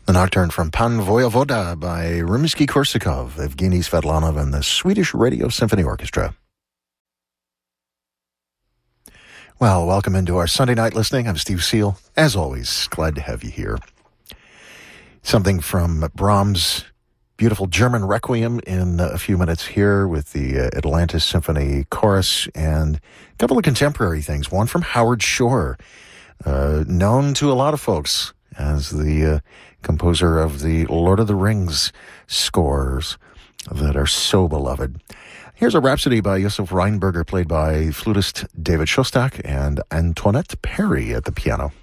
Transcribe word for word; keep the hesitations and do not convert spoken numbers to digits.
The Nocturne from Pan Voyevoda by Rimsky-Korsakov, Evgeny Svetlanov, and the Swedish Radio Symphony Orchestra. Well, welcome into our Sunday night listening. I'm Steve Seal. As always, glad to have you here. Something from Brahms' beautiful German Requiem in a few minutes here with the uh, Atlantis Symphony Chorus, and a couple of contemporary things. One from Howard Shore, uh, known to a lot of folks as the uh, composer of the Lord of the Rings scores that are so beloved. Here's a Rhapsody by Josef Reinberger, played by flutist David Shostak and Antoinette Perry at the piano.